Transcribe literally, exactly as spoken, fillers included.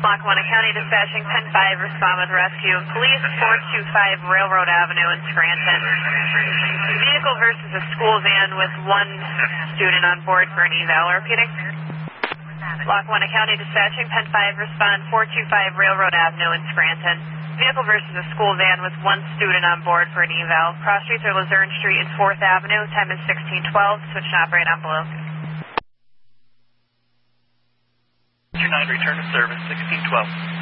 Lackawanna County Dispatching, ten five, respond with rescue. Police, four two five Railroad Avenue in Scranton. Vehicle versus a school van with one student on board for an eval. Repeating. Lackawanna County Dispatching, ten five, respond, four two five Railroad Avenue in Scranton. Vehicle versus a school van with one student on board for an eval. Cross streets are Luzerne Street and fourth Avenue. Time is sixteen twelve. Switch and operate on below. nine, return to service, sixteen twelve.